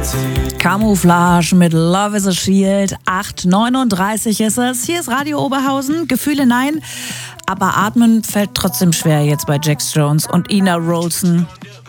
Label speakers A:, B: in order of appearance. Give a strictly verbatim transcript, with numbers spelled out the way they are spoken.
A: Camouflage mit Love is a Shield. acht neununddreißig ist es. Hier ist Radio Oberhausen. Gefühle nein. Aber atmen fällt trotzdem schwer jetzt bei Jax Jones und Ina Rolson.